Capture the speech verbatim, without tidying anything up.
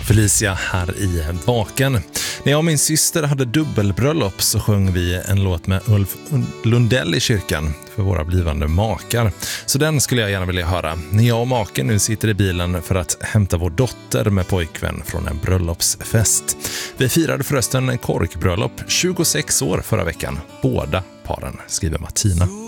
Felicia här i Vaken. När jag och min syster hade dubbelbröllop så sjöng vi en låt med Ulf Lundell i kyrkan för våra blivande makar. Så den skulle jag gärna vilja höra. När jag och maken nu sitter i bilen för att hämta vår dotter med pojkvän från en bröllopsfest. Vi firade förresten en korkbröllop tjugosex år förra veckan. Båda paren, skriver Martina.